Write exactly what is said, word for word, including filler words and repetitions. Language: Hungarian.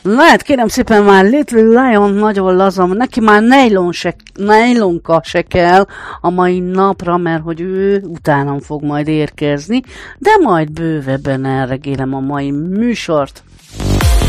Lehet, kérem szépen már Little Lion nagyon lazam, neki már nejlon se, nejlonka se kell a mai napra, mert hogy ő utánam fog majd érkezni, de majd bővebben elregélem a mai műsort.